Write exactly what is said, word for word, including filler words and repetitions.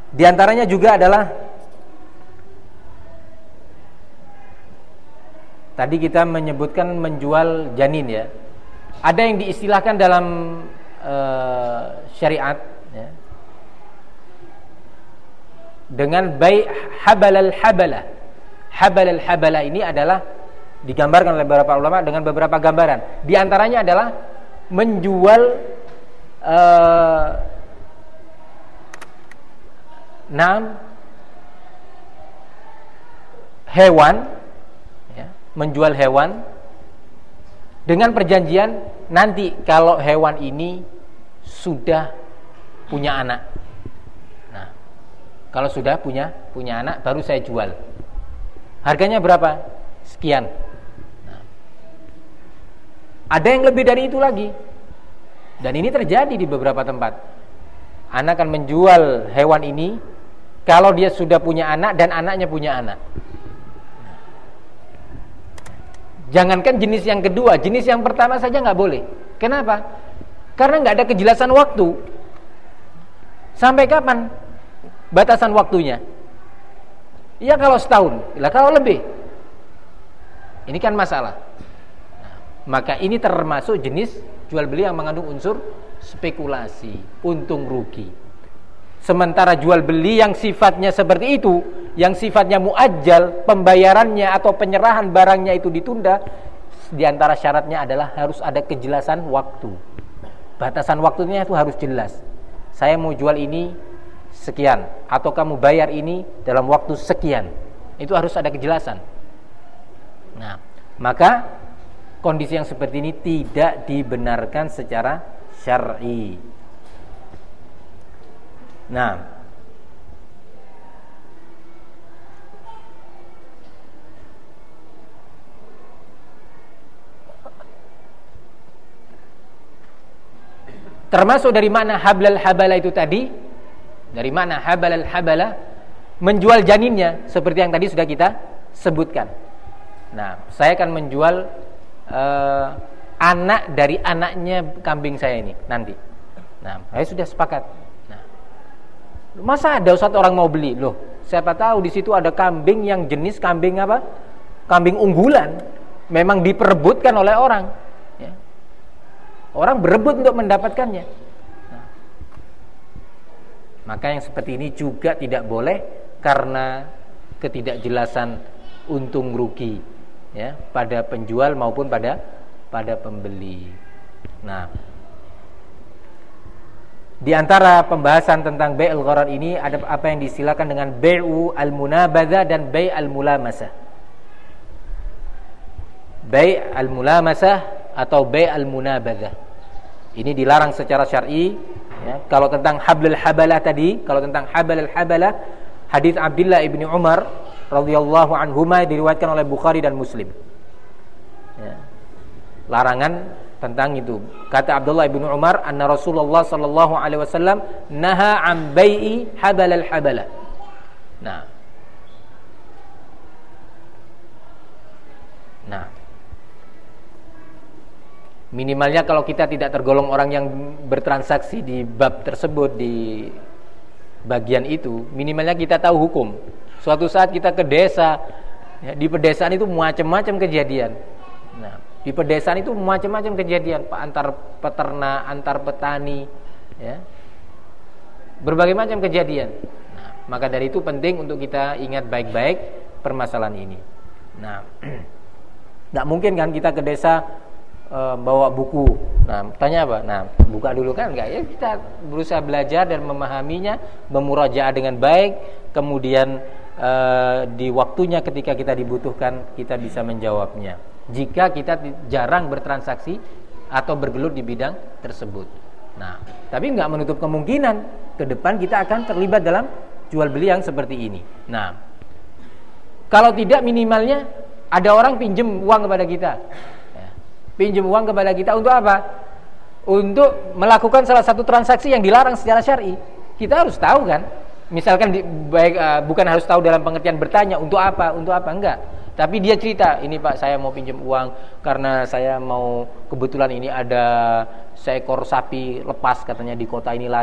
Di antaranya juga adalah tadi kita menyebutkan menjual janin ya. Ada yang diistilahkan dalam uh, syariat ya, dengan bai' habalal habalah. Habalal habalah ini adalah digambarkan oleh beberapa ulama dengan beberapa gambaran. Di antaranya adalah menjual uh, enam hewan ya, menjual hewan dengan perjanjian nanti kalau hewan ini sudah punya anak. Nah, kalau sudah punya punya anak baru saya jual. Harganya berapa? Sekian. Nah, ada yang lebih dari itu lagi. Dan ini terjadi di beberapa tempat. Anak akan menjual hewan ini kalau dia sudah punya anak dan anaknya punya anak. Jangankan jenis yang kedua, jenis yang pertama saja nggak boleh. Kenapa? Karena nggak ada kejelasan waktu. Sampai kapan batasan waktunya? Ya kalau setahun, lah kalau lebih. Ini kan masalah. Nah, maka ini termasuk jenis jual beli yang mengandung unsur spekulasi, untung rugi. Sementara jual beli yang sifatnya seperti itu, yang sifatnya muajjal, pembayarannya atau penyerahan barangnya itu ditunda, di antara syaratnya adalah harus ada kejelasan waktu. Batasan waktunya itu harus jelas. Saya mau jual ini sekian, atau kamu bayar ini dalam waktu sekian. Itu harus ada kejelasan. Nah, maka kondisi yang seperti ini tidak dibenarkan secara syar'i. Nah, termasuk dari mana hablal habala itu tadi? Dari mana hablal habala? Menjual janinnya seperti yang tadi sudah kita sebutkan. Nah, saya akan menjual uh, anak dari anaknya kambing saya ini nanti. Nah, saya sudah sepakat. Nah, masa ada Ustaz orang mau beli? Loh, siapa tahu di situ ada kambing yang jenis kambing apa? Kambing unggulan. Memang diperebutkan oleh orang. Ya. Orang berebut untuk mendapatkannya. Nah, maka yang seperti ini juga tidak boleh karena ketidakjelasan untung rugi ya pada penjual maupun pada pada pembeli. Nah, di antara pembahasan tentang bai'ul gharar ini ada apa yang disilakan dengan bai'u al-munabadzah dan bai' al-mulamasah. Bai' al-mulamasah atau bai' al-munabadzah. Ini dilarang secara syar'i ya. Kalau tentang hablul habalah tadi, kalau tentang hablul habalah, hadis Abdullah ibni Umar radhiyallahu anhuma diriwayatkan oleh Bukhari dan Muslim. Ya. Larangan tentang itu. Kata Abdullah bin Umar, anna Rasulullah sallallahu alaihi wasallam naha an bai'i habalal habala. Nah. Nah. Minimalnya kalau kita tidak tergolong orang yang bertransaksi di bab tersebut, di bagian itu, minimalnya kita tahu hukum. Suatu saat kita ke desa, ya, di pedesaan itu macam-macam kejadian. Nah, di pedesaan itu macam-macam kejadian, Pak, antar peternak, antar petani, ya, berbagai macam kejadian. Nah, maka dari itu penting untuk kita ingat baik-baik permasalahan ini. Nah, nggak mungkin kan kita ke desa e, bawa buku. Nah, tanya apa? Nah, buka dulu kan enggak ya, kita berusaha belajar dan memahaminya, memurajaah dengan baik, kemudian e, di waktunya ketika kita dibutuhkan kita bisa menjawabnya. Jika kita jarang bertransaksi atau bergelut di bidang tersebut. Nah, tapi enggak menutup kemungkinan ke depan kita akan terlibat dalam jual beli yang seperti ini. Nah, kalau tidak minimalnya ada orang pinjam uang kepada kita. Pinjam uang kepada kita untuk apa? Untuk melakukan salah satu transaksi yang dilarang secara syar'i. Kita harus tahu kan? Misalkan di, baik uh, bukan harus tahu dalam pengertian bertanya untuk apa, untuk apa enggak. Tapi dia cerita, ini Pak saya mau pinjam uang karena saya mau, kebetulan ini ada seekor sapi lepas katanya di kota ini.